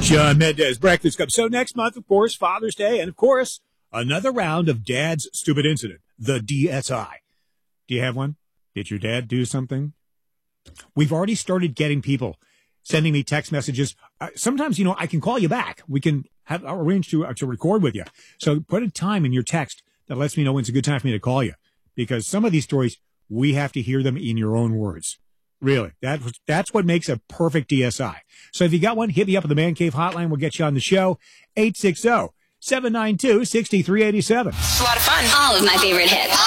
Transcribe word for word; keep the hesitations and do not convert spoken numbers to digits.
John Mendez, Breakfast Club. So next month, of course, Father's Day, and of course, another round of Dad's Stupid Incident, the D S I. Do you have one? Did your dad do something? We've already started getting people sending me text messages. Uh, sometimes, you know, I can call you back. We can have I'll arrange to, uh, to record with you. So put a time in your text that lets me know when it's a good time for me to call you. Because some of these stories, we have to hear them in your own words. Really, that, that's what makes a perfect D S I. So if you got one, hit me up at the Man Cave Hotline. We'll get you on the show. eight six zero, seven nine two, six three eight seven. It's a lot of fun. All of my favorite hits.